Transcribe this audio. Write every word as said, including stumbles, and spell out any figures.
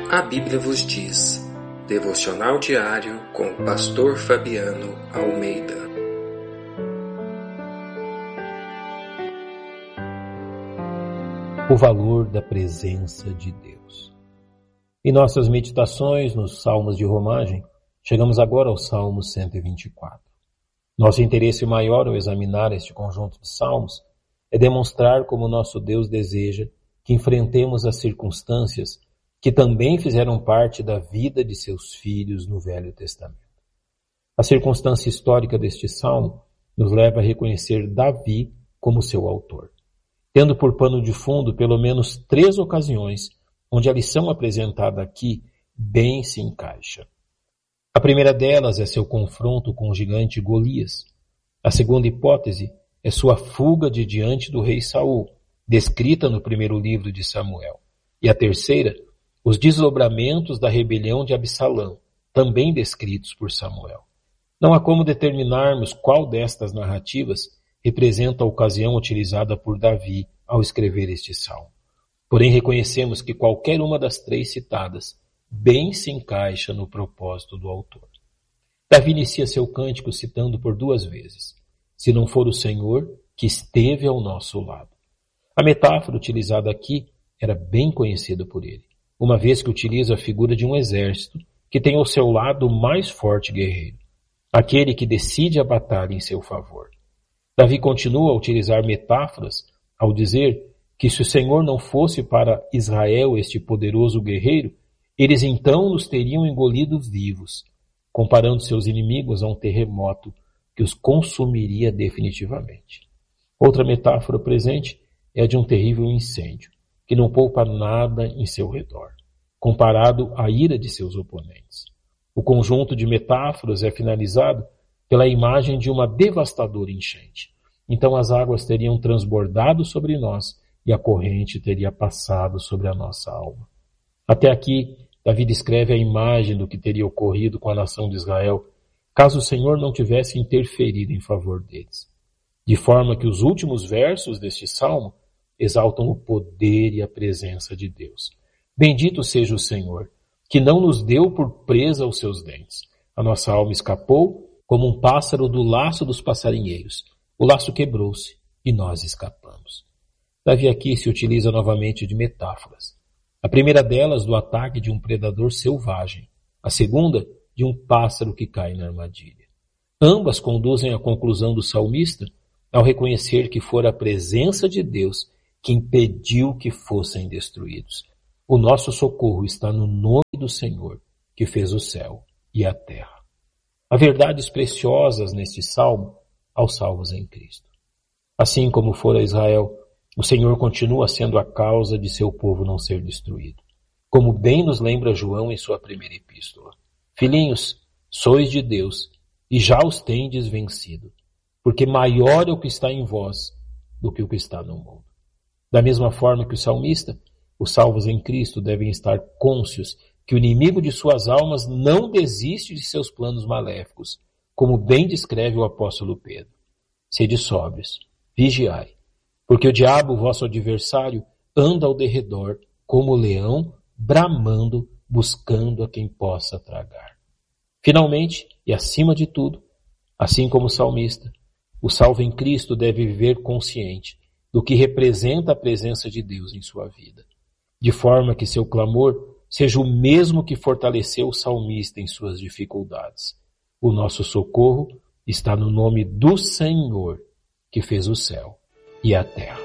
A Bíblia vos diz. Devocional diário com o pastor Fabiano Almeida. O valor da presença de Deus. Em nossas meditações nos Salmos de Romagem, chegamos agora ao Salmo cento e vinte e quatro. Nosso interesse maior ao examinar este conjunto de salmos é demonstrar como nosso Deus deseja que enfrentemos as circunstâncias que também fizeram parte da vida de seus filhos no Velho Testamento. A circunstância histórica deste salmo nos leva a reconhecer Davi como seu autor, tendo por pano de fundo pelo menos três ocasiões onde a lição apresentada aqui bem se encaixa. A primeira delas é seu confronto com o gigante Golias. A segunda hipótese é sua fuga de diante do rei Saul, descrita no primeiro livro de Samuel. E a terceira, os desdobramentos da rebelião de Absalão, também descritos por Samuel. Não há como determinarmos qual destas narrativas representa a ocasião utilizada por Davi ao escrever este salmo. Porém, reconhecemos que qualquer uma das três citadas bem se encaixa no propósito do autor. Davi inicia seu cântico citando por duas vezes: se não for o Senhor que esteve ao nosso lado. A metáfora utilizada aqui era bem conhecida por ele, uma vez que utiliza a figura de um exército que tem ao seu lado o mais forte guerreiro, aquele que decide a batalha em seu favor. Davi continua a utilizar metáforas ao dizer que se o Senhor não fosse para Israel este poderoso guerreiro, eles então nos teriam engolido vivos, comparando seus inimigos a um terremoto que os consumiria definitivamente. Outra metáfora presente é a de um terrível incêndio, que não poupa nada em seu redor, comparado à ira de seus oponentes. O conjunto de metáforas é finalizado pela imagem de uma devastadora enchente. Então as águas teriam transbordado sobre nós e a corrente teria passado sobre a nossa alma. Até aqui, Davi descreve a imagem do que teria ocorrido com a nação de Israel, caso o Senhor não tivesse interferido em favor deles. De forma que os últimos versos deste salmo exaltam o poder e a presença de Deus. Bendito seja o Senhor, que não nos deu por presa aos seus dentes. A nossa alma escapou como um pássaro do laço dos passarinheiros. O laço quebrou-se e nós escapamos. Davi aqui se utiliza novamente de metáforas. A primeira delas do ataque de um predador selvagem. A segunda de um pássaro que cai na armadilha. Ambas conduzem à conclusão do salmista ao reconhecer que fora a presença de Deus que impediu que fossem destruídos. O nosso socorro está no nome do Senhor, que fez o céu e a terra. Há verdades preciosas neste salmo aos salvos em Cristo. Assim como fora Israel, o Senhor continua sendo a causa de seu povo não ser destruído. Como bem nos lembra João em sua primeira epístola. Filhinhos, sois de Deus e já os tendes vencido, porque maior é o que está em vós do que o que está no mundo. Da mesma forma que o salmista, os salvos em Cristo devem estar cônscios que o inimigo de suas almas não desiste de seus planos maléficos, como bem descreve o apóstolo Pedro. Sede sóbrios, vigiai, porque o diabo, vosso adversário, anda ao derredor como o leão, bramando, buscando a quem possa tragar. Finalmente, e acima de tudo, assim como o salmista, o salvo em Cristo deve viver consciente do que representa a presença de Deus em sua vida, de forma que seu clamor seja o mesmo que fortaleceu o salmista em suas dificuldades. O nosso socorro está no nome do Senhor, que fez o céu e a terra.